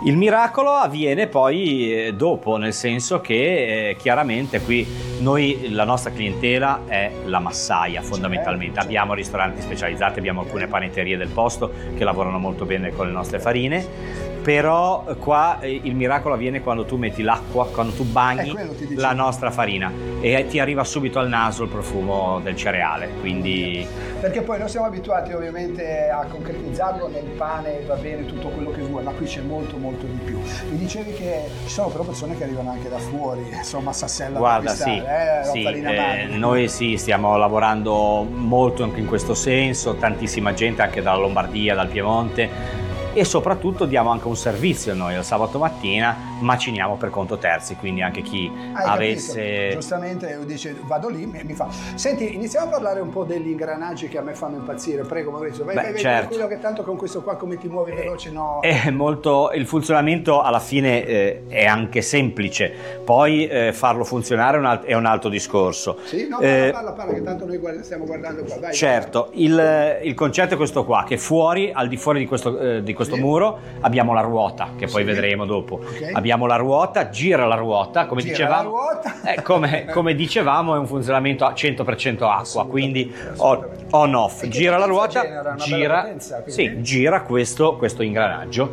Il miracolo avviene poi dopo, nel senso che chiaramente qui la nostra clientela è la massaia fondamentalmente. Certo. Abbiamo ristoranti specializzati, abbiamo alcune panetterie del posto che lavorano molto bene con le nostre farine. Però qua il miracolo avviene quando tu metti l'acqua, quando tu bagni la nostra farina e ti arriva subito al naso il profumo del cereale, quindi... Perché poi noi siamo abituati ovviamente a concretizzarlo nel pane, va bene tutto quello che vuoi, ma qui c'è molto molto di più. Mi dicevi che ci sono però persone che arrivano anche da fuori, insomma Sassella. Guarda, la farina noi stiamo lavorando molto anche in questo senso, tantissima gente anche dalla Lombardia, dal Piemonte. E soprattutto diamo anche un servizio noi, il sabato mattina maciniamo per conto terzi, quindi anche chi avesse... Capito. Giustamente dice vado lì, mi fa... Senti, iniziamo a parlare un po' degli ingranaggi che a me fanno impazzire, prego Maurizio, vai, certo. Quello che tanto con questo qua come ti muovi veloce, no? È molto... Il funzionamento alla fine è anche semplice, poi farlo funzionare è un altro discorso. Sì, no, parla, che tanto noi stiamo guardando qua, vai. Certo, il concetto è questo qua, che fuori, al di fuori di questo muro abbiamo la ruota che poi vedremo dopo. Abbiamo la ruota, gira la ruota, come dicevamo, come dicevamo è un funzionamento a 100% acqua, quindi on-off, gira la ruota, gira questo ingranaggio.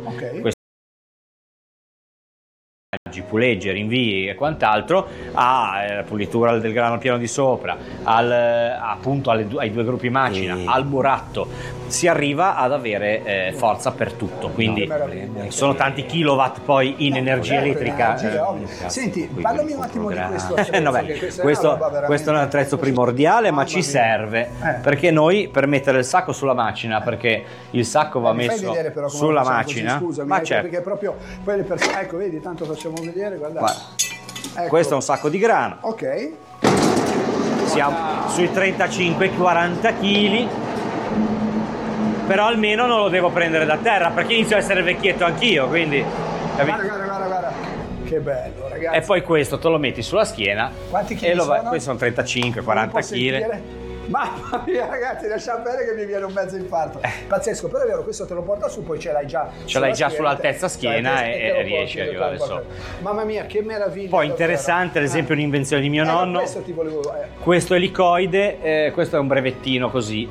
Puleggi, rinvii e quant'altro, la pulitura del grano piano di sopra, appunto ai due gruppi macina, al buratto, si arriva ad avere forza per tutto, quindi sono tanti kilowatt poi in energia elettrica. Senti, parlami un attimo di questo questo è un attrezzo primordiale, ma ci serve perché noi per mettere il sacco sulla macina, perché il sacco va messo sulla macina, ma certo, perché proprio poi le persone, ecco vedi, tanto facciamo vedere, guarda. Ecco. Questo è un sacco di grano. Ok. Siamo sui 35-40 kg. Però almeno non lo devo prendere da terra, perché inizio a essere vecchietto anch'io, quindi... Guarda. Che bello, ragazzi. E poi questo te lo metti sulla schiena. Quanti chili sono? Questi sono 35-40 kg. Mamma mia ragazzi, lascia bene che mi viene un mezzo infarto. Pazzesco, però è vero, questo te lo porta su, poi ce l'hai già sull'altezza schiena e riesci ad arrivare sopra. Mamma mia, che meraviglia. Poi interessante, ad esempio un'invenzione di mio nonno. Questo elicoide, questo è un brevettino così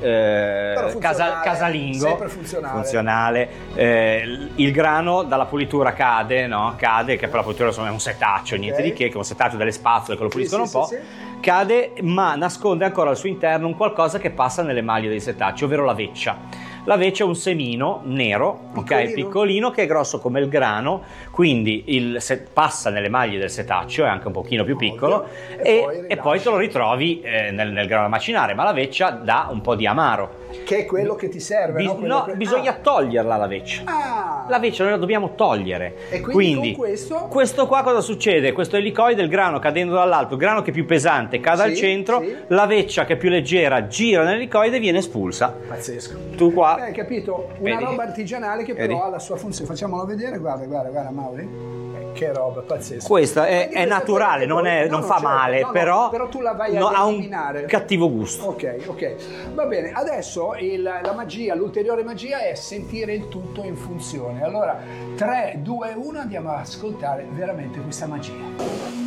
casalingo, sempre funzionale. Il grano dalla pulitura cade, che per la pulitura è un setaccio, niente di che un setaccio delle spazzole che lo puliscono un po'. Cade, ma nasconde ancora al suo interno un qualcosa che passa nelle maglie dei setacci, ovvero la veccia. La veccia è un semino nero, piccolino, che è grosso come il grano, quindi passa nelle maglie del setaccio, è anche un pochino più piccolo, e poi te lo ritrovi nel grano da macinare, ma la veccia dà un po' di amaro. Che è quello che ti serve, bisogna toglierla la veccia. La veccia noi la dobbiamo togliere. E quindi con questo qua cosa succede? Questo elicoide, il grano cadendo dall'alto, il grano che è più pesante cade al centro, la veccia che è più leggera gira nell'elicoide e viene espulsa. Pazzesco. Tu qua hai capito? Una roba artigianale che però ha la sua funzione. Facciamolo vedere, guarda Mauri. Che roba, pazzesca. Questa è naturale, non fa male, però tu la vai a eliminare. Ha un cattivo gusto. Ok. Va bene, adesso la magia, l'ulteriore magia è sentire il tutto in funzione. Allora, 3, 2, 1, andiamo ad ascoltare veramente questa magia.